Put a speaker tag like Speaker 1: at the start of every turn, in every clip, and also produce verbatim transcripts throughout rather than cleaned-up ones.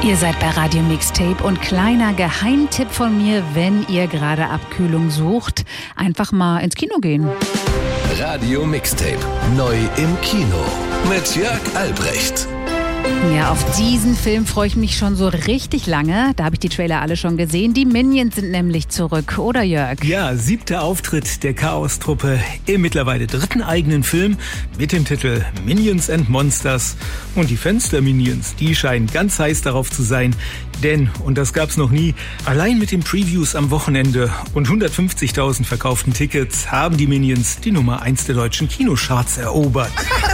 Speaker 1: Ihr seid bei Radio Mixtape und kleiner Geheimtipp von mir, wenn ihr gerade Abkühlung sucht, einfach mal ins Kino gehen.
Speaker 2: Radio Mixtape, neu im Kino mit Jörg Albrecht.
Speaker 1: Ja, auf diesen Film freue ich mich schon so richtig lange. Da habe ich die Trailer alle schon gesehen. Die Minions sind nämlich zurück, oder Jörg?
Speaker 3: Ja, siebter Auftritt der Chaos-Truppe im mittlerweile dritten eigenen Film mit dem Titel Minions and Monsters. Und die Fans der Minions, die scheinen ganz heiß darauf zu sein. Denn, und das gab's noch nie, allein mit den Previews am Wochenende und hundertfünfzigtausend verkauften Tickets haben die Minions die Nummer eins der deutschen Kinocharts erobert.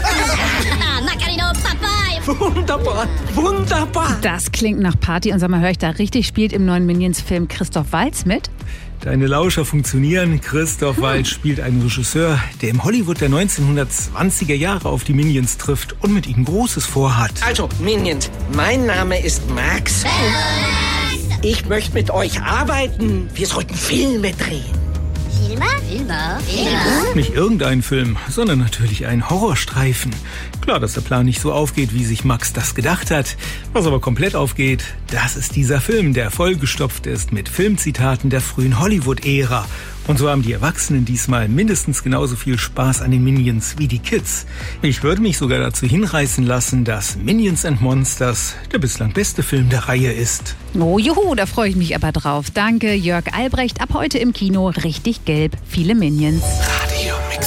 Speaker 4: Wunderbar, wunderbar.
Speaker 1: Das klingt nach Party. Und sag mal, höre ich da richtig, spielt im neuen Minions-Film Christoph Waltz mit?
Speaker 3: Deine Lauscher funktionieren. Christoph Waltz spielt einen Regisseur, der im Hollywood der neunzehnhundertzwanziger Jahre auf die Minions trifft und mit ihnen Großes vorhat.
Speaker 4: Also, Minions, mein Name ist Max. Ich möchte mit euch arbeiten. Wir sollten Filme drehen.
Speaker 5: Filme? Filme? Filme?
Speaker 3: Nicht irgendein Film, sondern natürlich ein Horrorstreifen. Klar, dass der Plan nicht so aufgeht, wie sich Max das gedacht hat. Was aber komplett aufgeht, das ist dieser Film, der vollgestopft ist mit Filmzitaten der frühen Hollywood-Ära. Und so haben die Erwachsenen diesmal mindestens genauso viel Spaß an den Minions wie die Kids. Ich würde mich sogar dazu hinreißen lassen, dass Minions and Monsters der bislang beste Film der Reihe ist.
Speaker 1: Oh juhu, da freue ich mich aber drauf. Danke, Jörg Albrecht. Ab heute im Kino richtig gelb. Viele Minions.
Speaker 2: Radio